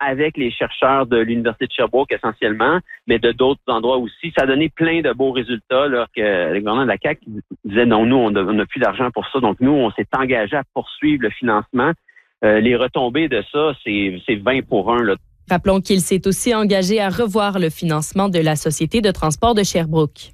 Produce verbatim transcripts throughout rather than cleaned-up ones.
avec les chercheurs de l'Université de Sherbrooke essentiellement, mais de d'autres endroits aussi. Ça a donné plein de beaux résultats là, que le gouvernement de la C A Q disait non, nous, on n'a plus d'argent pour ça. Donc, nous, on s'est engagé à poursuivre le financement. Euh, les retombées de ça, c'est, c'est vingt pour un. Là. Rappelons qu'il s'est aussi engagé à revoir le financement de la Société de transport de Sherbrooke.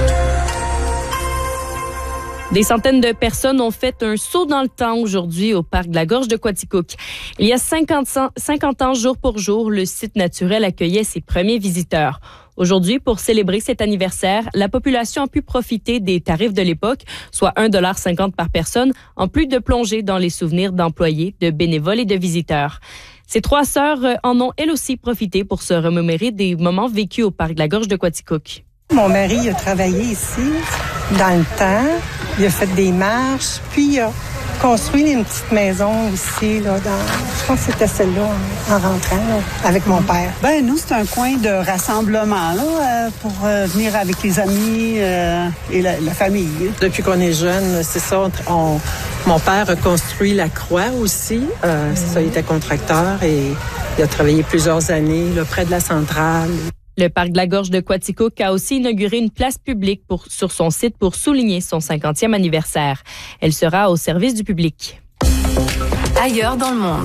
Des centaines de personnes ont fait un saut dans le temps aujourd'hui au parc de la Gorge de Quaticook. Il y a cinquante ans, jour pour jour, le site naturel accueillait ses premiers visiteurs. Aujourd'hui, pour célébrer cet anniversaire, la population a pu profiter des tarifs de l'époque, soit un dollar cinquante par personne, en plus de plonger dans les souvenirs d'employés, de bénévoles et de visiteurs. Ces trois sœurs en ont elles aussi profité pour se remémorer des moments vécus au parc de la Gorge de Quaticook. Mon mari a travaillé ici dans le temps. Il a fait des marches, puis il a construit une petite maison ici, là, dans, je pense que c'était celle-là en, en rentrant, là, avec mon père. Ben nous, c'est un coin de rassemblement là, euh, pour euh, venir avec les amis euh, et la, la famille. Depuis qu'on est jeune, c'est ça, on, mon père a construit la croix aussi. Euh, mmh. C'est ça, il était contracteur et il a travaillé plusieurs années là, près de la centrale. Le parc de la Gorge de Quaticook a aussi inauguré une place publique pour, sur son site pour souligner son cinquantième anniversaire. Elle sera au service du public. Ailleurs dans le monde.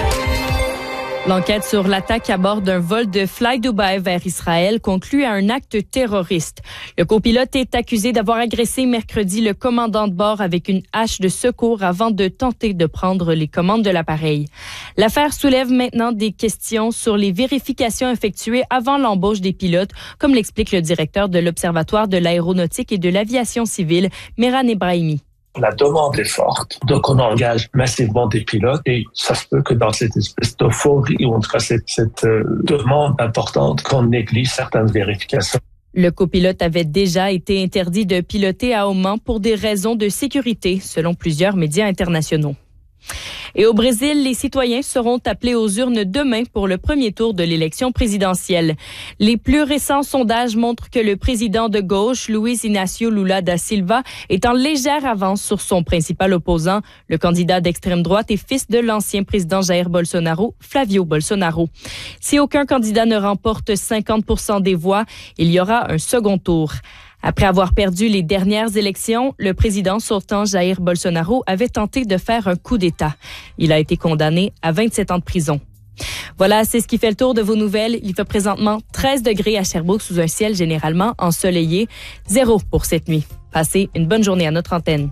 L'enquête sur l'attaque à bord d'un vol de Fly Dubai vers Israël conclut à un acte terroriste. Le copilote est accusé d'avoir agressé mercredi le commandant de bord avec une hache de secours avant de tenter de prendre les commandes de l'appareil. L'affaire soulève maintenant des questions sur les vérifications effectuées avant l'embauche des pilotes, comme l'explique le directeur de l'Observatoire de l'aéronautique et de l'aviation civile, Mehran Ebrahimi. La demande est forte, donc on engage massivement des pilotes et ça se peut que dans cette espèce d'euphorie, ou en tout cas cette, cette euh, demande importante, qu'on néglige certaines vérifications. Le copilote avait déjà été interdit de piloter à Oman pour des raisons de sécurité, selon plusieurs médias internationaux. Et au Brésil, les citoyens seront appelés aux urnes demain pour le premier tour de l'élection présidentielle. Les plus récents sondages montrent que le président de gauche, Luiz Inácio Lula da Silva, est en légère avance sur son principal opposant, le candidat d'extrême droite et fils de l'ancien président Jair Bolsonaro, Flavio Bolsonaro. Si aucun candidat ne remporte cinquante pour cent des voix, il y aura un second tour. Après avoir perdu les dernières élections, le président sortant Jair Bolsonaro avait tenté de faire un coup d'État. Il a été condamné à vingt-sept ans de prison. Voilà, c'est ce qui fait le tour de vos nouvelles. Il fait présentement treize degrés à Sherbrooke sous un ciel généralement ensoleillé. Zéro pour cette nuit. Passez une bonne journée à notre antenne.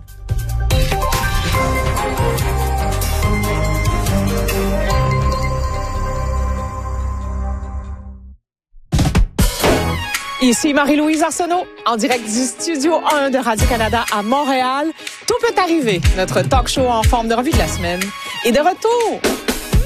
Ici Marie-Louise Arsenault, en direct du Studio un de Radio-Canada à Montréal. Tout peut arriver. Notre talk show en forme de revue de la semaine est de retour.